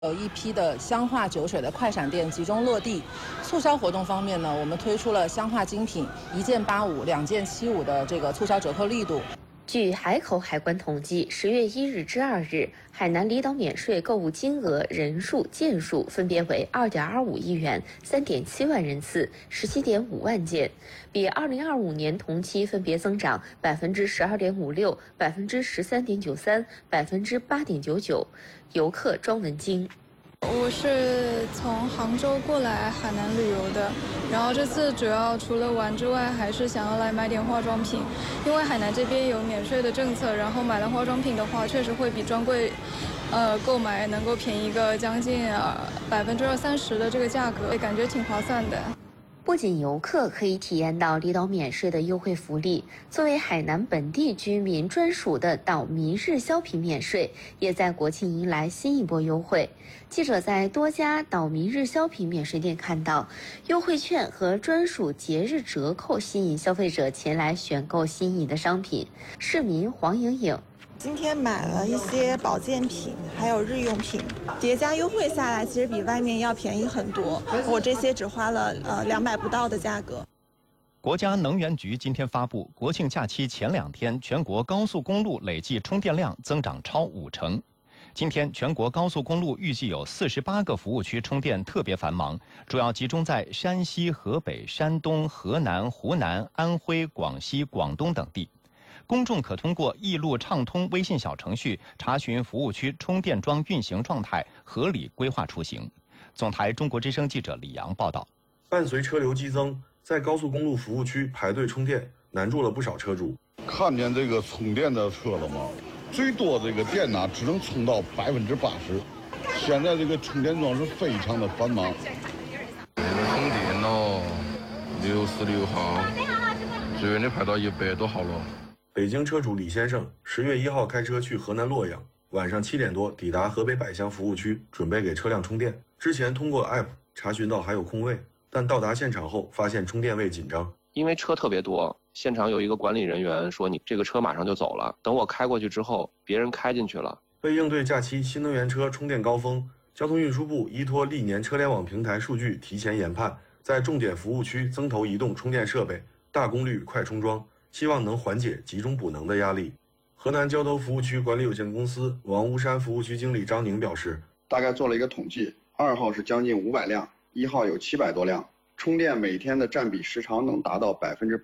有一批的香化酒水的快闪店集中落地。促销活动方面呢，我们推出了香化精品1件85、2件75的这个促销折扣力度。 据海口海关统计，10月1日至2日，海南离岛免税购物金额、人数、件数分别为2.25亿元、3.7万人次、17.5万件，比2025年同期分别增长12.56%、13.93%、8.99%。游客庄文晶。 我是从杭州过来海南旅游的，然后这次主要除了玩之外，还是想要来买点化妆品，因为海南这边有免税的政策，然后买了化妆品的话，确实会比专柜，购买能够便宜个将近20-30%的这个价格，感觉挺划算的。 不仅游客可以体验到离岛免税的优惠福利，作为海南本地居民专属的岛民日销品免税，也在国庆迎来新一波优惠。记者在多家岛民日销品免税店看到，优惠券和专属节日折扣吸引消费者前来选购心仪的商品。市民黄莹莹。 今天买了一些保健品，还有日用品，叠加优惠下来，其实比外面要便宜很多。我这些只花了200不到的价格。 国家能源局今天发布，国庆假期前2天，全国高速公路累计充电量增长超50%。今天全国高速公路预计有48个服务区充电特别繁忙，主要集中在山西、河北、山东、河南、湖南、安徽、广西、广东等地。公众可通过易路畅通微信小程序查询服务区充电桩运行状态，合理规划出行。总台中国之声记者李阳报道。 伴随车流激增，在高速公路服务区排队充电，难住了不少车主。 看见这个充电的车了吗？最多这个电呢，只能充到80%。现在这个充电桩是非常的繁忙。 这个充电了，66号，最远的排到100多号了。 北京车主李先生10月1号开车去河南洛阳，晚上7点多抵达河北百乡服务区，准备给车辆充电。之前通过 app 查询到还有空位，但到达现场后发现充电位紧张。 因为车特别多，现场有一个管理人员说你这个车马上就走了，等我开过去之后，别人开进去了。 为应对假期新能源车充电高峰，交通运输部依托历年车联网平台数据提前研判，在重点服务区增投移动充电设备，大功率快充桩，希望能缓解集中补能的压力。河南交投服务区管理有限公司王屋山服务区经理张宁表示， 大概做了一个统计，2号是将近500辆，1号有700多辆，充电每天的占比时长能达到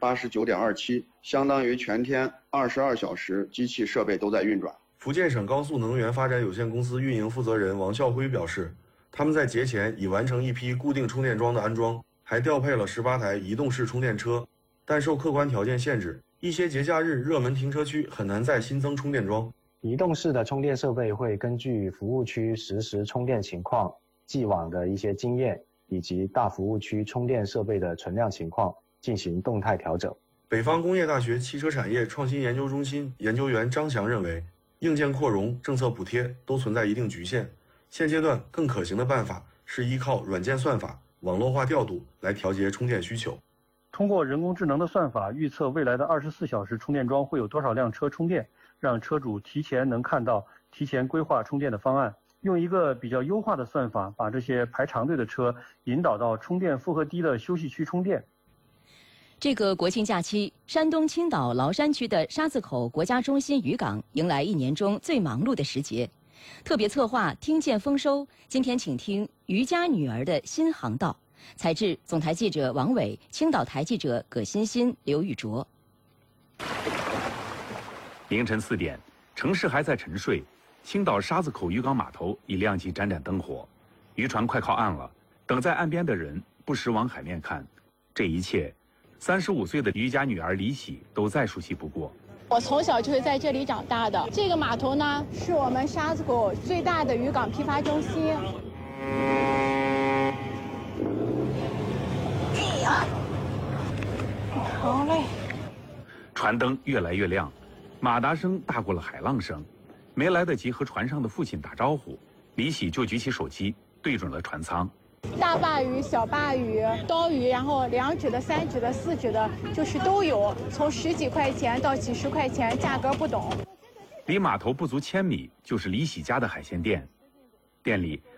89.27%，相当于全天22小时机器设备都在运转。 福建省高速能源发展有限公司运营负责人王孝辉表示，他们在节前已完成一批固定充电桩的安装，还调配了18台移动式充电车，但受客观条件限制，一些节假日热门停车区很难再新增充电桩。 移动式的充电设备会根据服务区实时充电情况、既往的一些经验以及大服务区充电设备的存量情况进行动态调整。 北方工业大学汽车产业创新研究中心研究员张翔认为，硬件扩容、政策补贴都存在一定局限，现阶段更可行的办法是依靠软件算法、网络化调度来调节充电需求。 通过人工智能的算法预测未来的24小时充电桩会有多少辆车充电，让车主提前能看到、提前规划充电的方案，用一个比较优化的算法把这些排长队的车引导到充电负荷低的休息区充电。 这个国庆假期，山东青岛崂山区的沙子口国家中心渔港迎来1年中最忙碌的时节。特别策划听见丰收，今天请听渔家女儿的新航道。采制总台记者王伟，青岛台记者葛欣欣、刘玉卓。 凌晨4点，城市还在沉睡，青岛沙子口渔港码头已亮起盏盏灯火，渔船快靠岸了。等在岸边的人不时往海面看，这一切，35岁的渔家女儿李喜都再熟悉不过。 我从小就是在这里长大的。这个码头呢，是我们沙子口最大的渔港批发中心。 哎呀，好嘞！ 船灯越来越亮，马达声大过了海浪声。没来得及和船上的父亲打招呼，李喜就举起手机对准了船舱。 大鲅鱼、小鲅鱼、刀鱼，然后2指的、3指的、4指的，就是都有，从10几块钱到几十块钱，价格不等。 离码头不足1000米就是李喜家的海鲜店，店里